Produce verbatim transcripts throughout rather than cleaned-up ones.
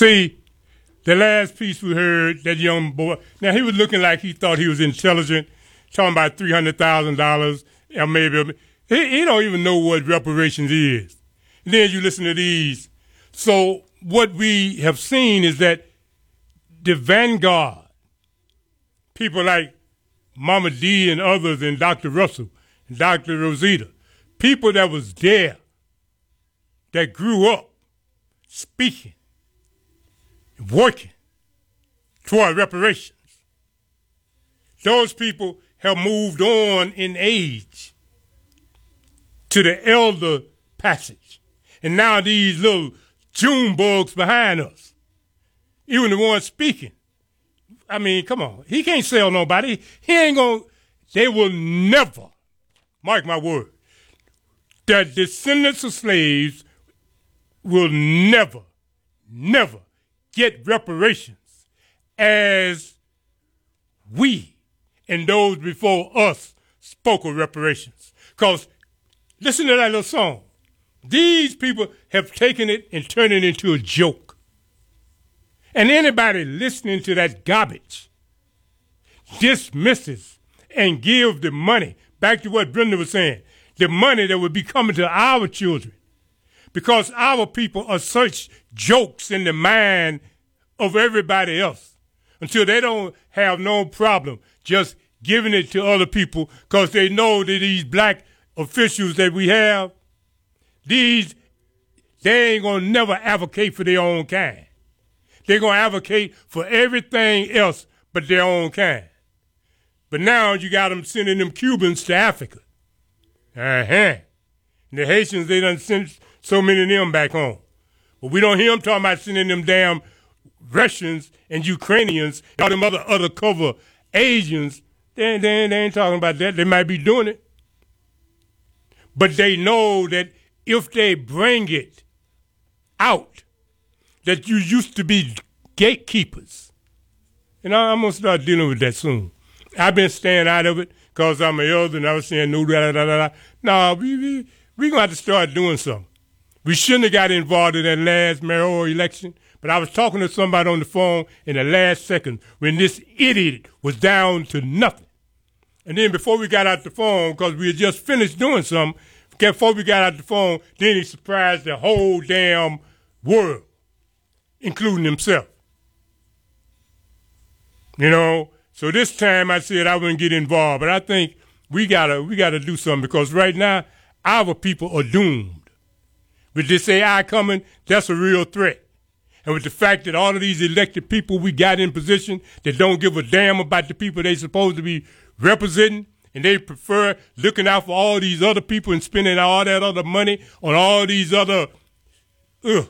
See, the last piece we heard, that young boy, now he was looking like he thought he was intelligent, talking about three hundred thousand dollars, or maybe, he, he don't even know what reparations is. And then you listen to these. So what we have seen is that the vanguard, people like Mama D and others and Doctor Russell and Doctor Rosita, people that was there, that grew up speaking, working toward reparations. Those people have moved on in age to the elder passage. And now these little June bugs behind us, even the ones speaking, I mean, come on, he can't sell nobody. He ain't gonna, they will never, mark my word, the descendants of slaves will never, never get reparations as we and those before us spoke of reparations. Because listen to that little song. These people have taken it and turned it into a joke. And anybody listening to that garbage dismisses and give the money, back to what Brenda was saying, the money that would be coming to our children. Because our people are such jokes in the mind of everybody else until they don't have no problem just giving it to other people because they know that these black officials that we have, these, they ain't going to never advocate for their own kind. They're going to advocate for everything else but their own kind. But now you got them sending them Cubans to Africa. Uh-huh. And the Haitians, they done sent so many of them back home. But we don't hear them talking about sending them damn Russians and Ukrainians, all them other other cover Asians. They, they, they ain't talking about that. They might be doing it. But they know that if they bring it out, that you used to be gatekeepers. And I'm going to start dealing with that soon. I've been staying out of it because I'm an elder and I was saying, no, da, da, da, da. No, we, we, we going to have to start doing something. We shouldn't have got involved in that last mayoral election, but I was talking to somebody on the phone in the last second when this idiot was down to nothing. And then before we got out the phone, because we had just finished doing something, before we got out the phone, then he surprised the whole damn world, including himself. You know, so this time I said I wouldn't get involved, but I think we gotta we gotta do something because right now our people are doomed. With this A I coming, that's a real threat. And with the fact that all of these elected people we got in position that don't give a damn about the people they supposed to be representing, and they prefer looking out for all these other people and spending all that other money on all these other, ugh.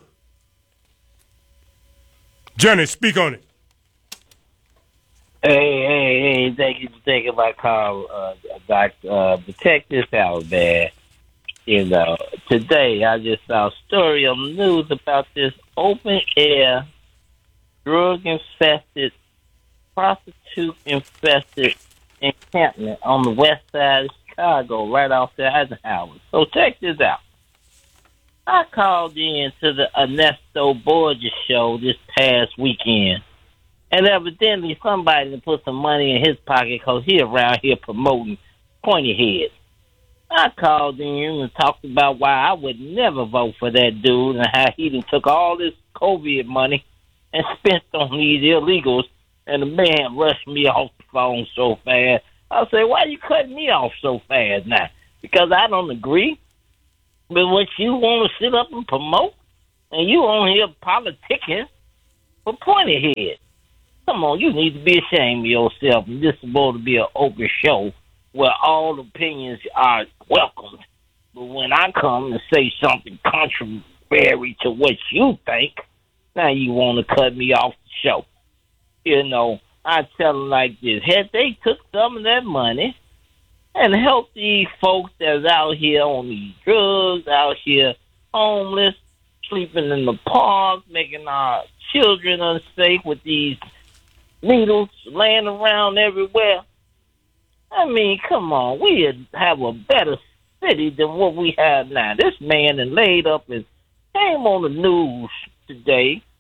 Johnny, speak on it. Hey, hey, hey, thank you for taking my call, uh, Doc. Uh, but check this out, man. You know, today I just saw a story on the news about this open-air, drug-infested, prostitute-infested encampment on the west side of Chicago, right off the Eisenhower. So check this out. I called in to the Ernesto Borges show this past weekend, and evidently somebody put some money in his pocket because he around here promoting pointy heads. I called in and talked about why I would never vote for that dude and how he done took all this COVID money and spent on these illegals, and the man rushed me off the phone so fast. I said, why you cutting me off so fast now? Because I don't agree with what you want to sit up and promote, and you on here politicking for pointy head. Come on, you need to be ashamed of yourself. And this is supposed to be an open show where all opinions are welcomed. But when I come and say something contrary to what you think, now you want to cut me off the show. You know, I tell them like this. Had they took some of that money and helped these folks that's out here on these drugs, out here homeless, sleeping in the park, making our children unsafe with these needles laying around everywhere. I mean, come on, we'd have a better city than what we have now. This man that laid up and came on the news today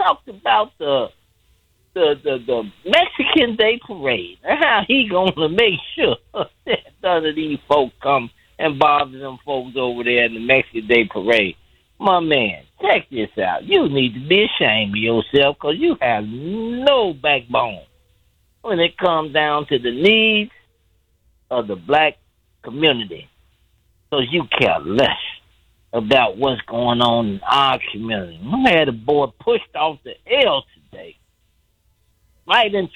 talked about the the the, the Mexican Day Parade and how he gonna make sure that none of these folks come and bother them folks over there in the Mexican Day Parade. My man, check this out. You need to be ashamed of yourself because you have no backbone when it comes down to the needs of the black community. Because you care less about what's going on in our community. I had a boy pushed off the L today, right in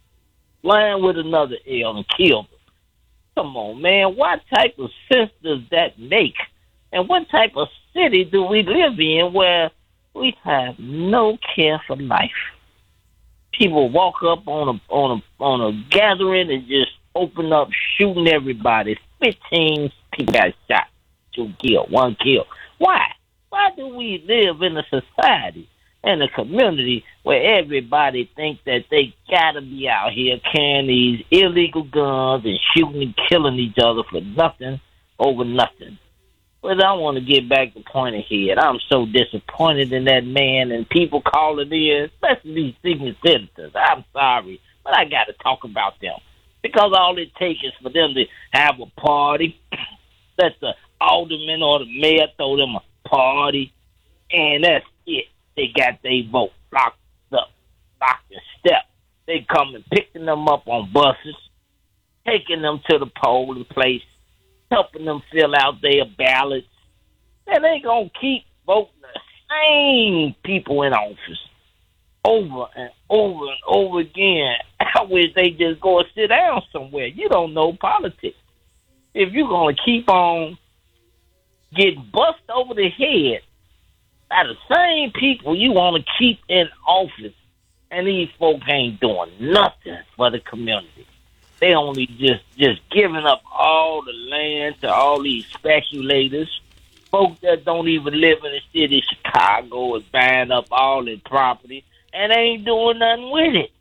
line with another L and killed him. Come on, man. What type of sense does that make? And what type of city do we live in where we have no care for life? People walk up on a on a on a gathering and just open up shooting everybody. Fifteen people got shot, two killed, one killed. Why? Why do we live in a society and a community where everybody thinks that they gotta be out here carrying these illegal guns and shooting and killing each other for nothing over nothing? But I want to get back to point ahead. I'm so disappointed in that man and people calling in, especially these senior citizens. I'm sorry, but I got to talk about them. Because all it takes is for them to have a party, let the alderman or the mayor throw them a party, and that's it. They got their vote locked up, locked and step. They come and picking them up on buses, taking them to the polling place, helping them fill out their ballots. And they going to keep voting the same people in office over and over and over again. I wish they just go and sit down somewhere. You don't know politics. If you're going to keep on getting bust over the head by the same people you want to keep in office, and these folks ain't doing nothing for the community. They only just, just giving up all the land to all these speculators. Folks that don't even live in the city of Chicago is buying up all their property and ain't doing nothing with it.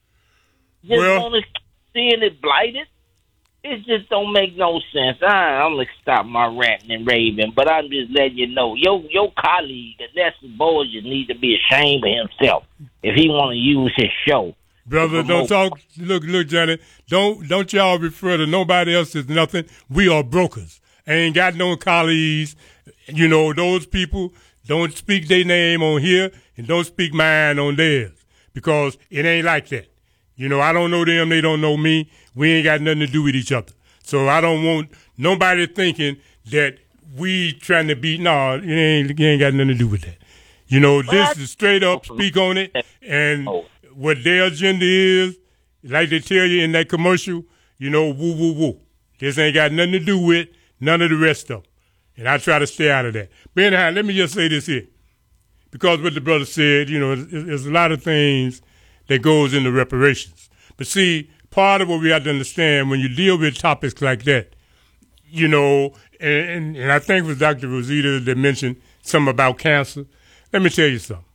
Just well, want to seeing it blighted. It just don't make no sense. I, I'm going to stop my ranting and raving, but I'm just letting you know, your your colleague, Ernesto Borges, needs to be ashamed of himself if he want to use his show. Brother, don't talk. Look, look, Johnny. Don't don't y'all refer to nobody else as nothing. We are brokers. I ain't got no colleagues. You know, those people don't speak their name on here and don't speak mine on theirs because it ain't like that. You know, I don't know them. They don't know me. We ain't got nothing to do with each other. So I don't want nobody thinking that we trying to be. No, it ain't, it ain't got nothing to do with that. You know, this is straight up. Speak on it and. What their agenda is, like they tell you in that commercial, you know, woo, woo, woo. This ain't got nothing to do with none of the rest of them. And I try to stay out of that. But anyhow, let me just say this here. Because what the brother said, you know, there's a lot of things that goes into reparations. But see, part of what we have to understand when you deal with topics like that, you know, and, and, and I think it was Doctor Rosita that mentioned something about cancer. Let me tell you something.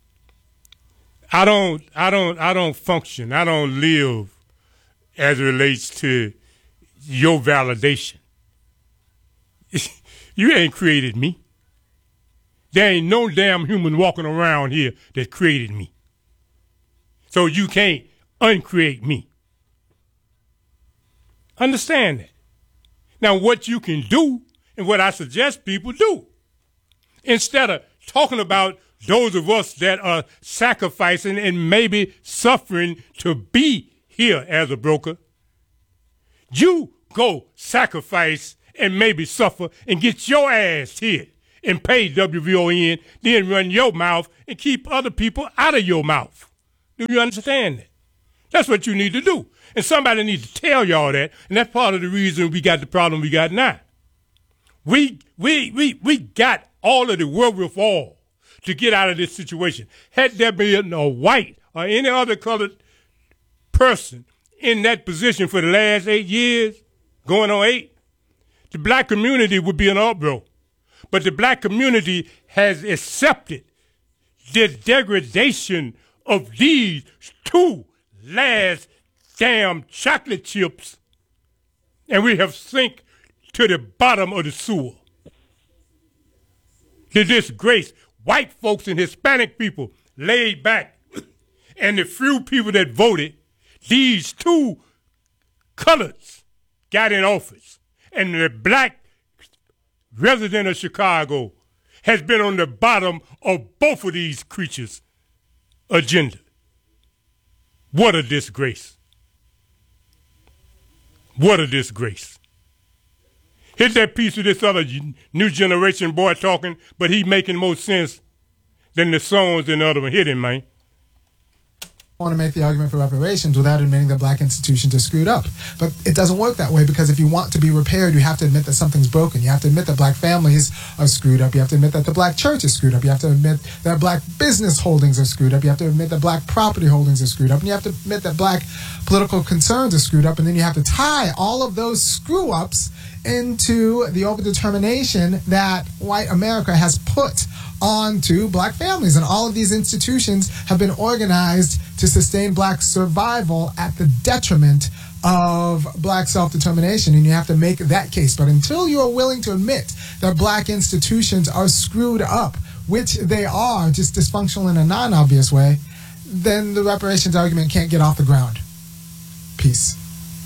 I don't, I don't, I don't function. I don't live as it relates to your validation. You ain't created me. There ain't no damn human walking around here that created me. So you can't uncreate me. Understand that. Now, what you can do and what I suggest people do, instead of talking about those of us that are sacrificing and maybe suffering to be here as a broker, you go sacrifice and maybe suffer and get your ass hit and pay W V O N, then run your mouth and keep other people out of your mouth. Do you understand that? That's what you need to do. And somebody needs to tell y'all that, and that's part of the reason we got the problem we got now. We we we we got all of the wherewithal to get out of this situation. Had there been a white or any other colored person in that position for the last eight years, going on eight, the black community would be in uproar. But the black community has accepted the degradation of these two last damn chocolate chips, and we have sunk to the bottom of the sewer. The disgrace. White folks and Hispanic people laid back. And the few people that voted, these two colors got in office. And the black resident of Chicago has been on the bottom of both of these creatures' agenda. What a disgrace. What a disgrace. Hit that piece of this other new generation boy talking, but he making more sense than the songs in the other one. Hit him, man. I want to make the argument for reparations without admitting that black institutions are screwed up. But it doesn't work that way, because if you want to be repaired, you have to admit that something's broken. You have to admit that black families are screwed up. You have to admit that the black church is screwed up. You have to admit that black business holdings are screwed up. You have to admit that black property holdings are screwed up. And you have to admit that black political concerns are screwed up. And then you have to tie all of those screw-ups into the overdetermination that white America has put onto black families. And all of these institutions have been organized to sustain black survival at the detriment of black self-determination. And you have to make that case. But until you are willing to admit that black institutions are screwed up, which they are, just dysfunctional in a non-obvious way, then the reparations argument can't get off the ground. Peace.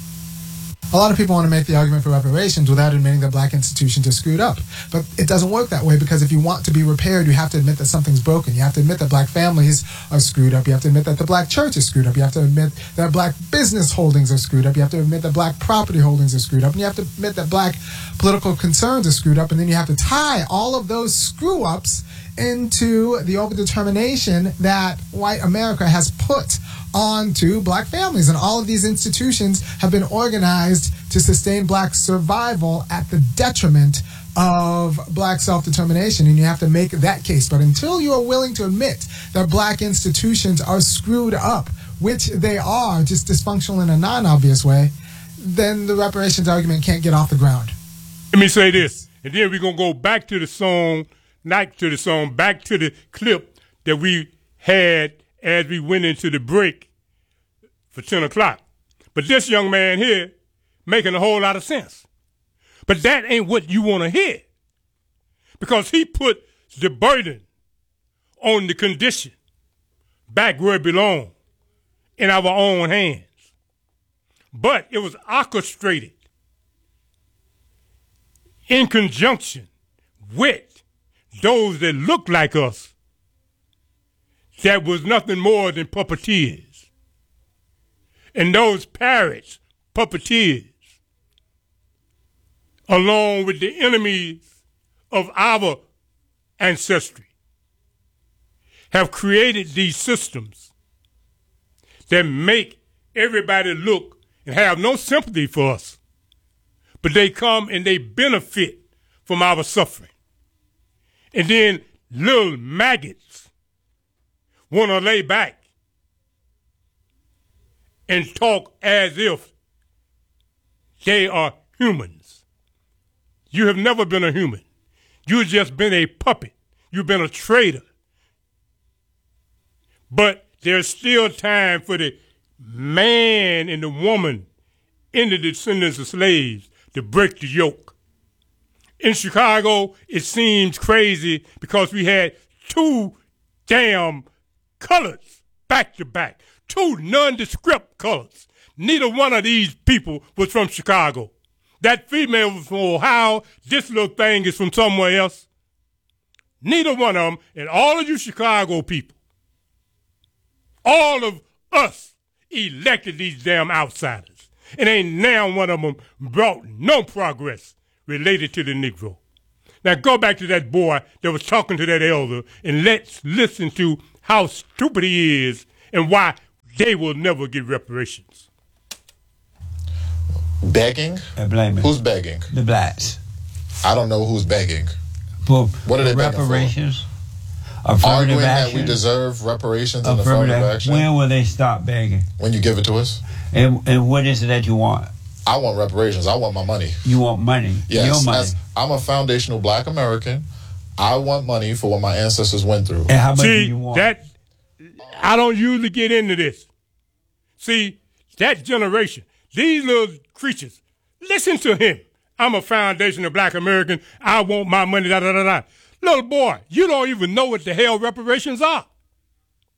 A lot of people want to make the argument for reparations without admitting that black institutions are screwed up. But it doesn't work that way, because if you want to be repaired, you have to admit that something's broken. You have to admit that black families are screwed up. You have to admit that the black church is screwed up. You have to admit that black business holdings are screwed up. You have to admit that black property holdings are screwed up. And you have to admit that black political concerns are screwed up. And then you have to tie all of those screw-ups into the overdetermination that white America has put onto black families. And all of these institutions have been organized to sustain black survival at the detriment of black self-determination. And you have to make that case. But until you are willing to admit that black institutions are screwed up, which they are, just dysfunctional in a non-obvious way, then the reparations argument can't get off the ground. Let me say this, and then we're going to go back to the song, not to the song, back to the clip that we had as we went into the break for ten o'clock. But this young man here making a whole lot of sense. But that ain't what you want to hear, because he put the burden on the condition back where it belongs, in our own hands. But it was orchestrated in conjunction with those that look like us, that was nothing more than puppeteers. And those parrots, puppeteers, along with the enemies of our ancestry, have created these systems that make everybody look and have no sympathy for us. But they come and they benefit from our suffering. And then little maggots want to lay back and talk as if they are humans. You have never been a human. You've just been a puppet. You've been a traitor. But there's still time for the man and the woman in the descendants of slaves to break the yoke. In Chicago, it seems crazy because we had two damn colors back to back, two nondescript colors. Neither one of these people was from Chicago. That female was from Ohio. This little thing is from somewhere else. Neither one of them, and all of you Chicago people, all of us elected these damn outsiders. And ain't now one of them brought no progress related to the Negro. Now go back to that boy that was talking to that elder, and let's listen to how stupid he is and why they will never get reparations. Begging? I blame it. Who's begging? The blacks. I don't know who's begging. For what are they begging reparations? For? Affirmative Arguing action. that we deserve reparations and affirmative, affirmative action. When will they stop begging? When you give it to us. And, and what is it that you want? I want reparations. I want my money. You want money? Yes. Your money. As, I'm a foundational black American. I want money for what my ancestors went through. And how much See, do you want? That, I don't usually get into this. See, that generation, these little creatures, listen to him. I'm a foundational black American. I want my money, da da da da. Little boy, you don't even know what the hell reparations are.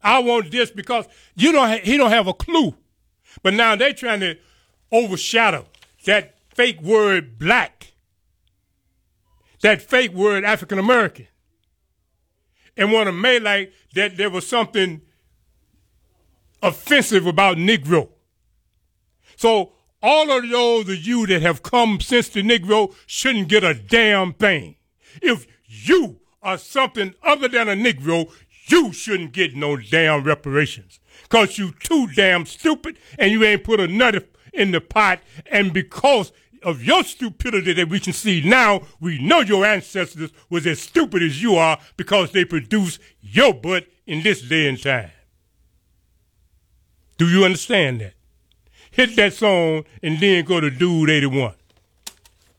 I want this because you don't. Ha- he don't have a clue. But now they're trying to overshadow that fake word black, that fake word African American, and want to make like that there was something offensive about Negro. So all of those of you that have come since the Negro shouldn't get a damn thing. If you are something other than a Negro, you shouldn't get no damn reparations. Because you too damn stupid and you ain't put a nut in the pot. And because of your stupidity that we can see now, we know your ancestors was as stupid as you are because they produced your butt in this day and time. Do you understand that? Hit that song and then go to Dude eighty-one.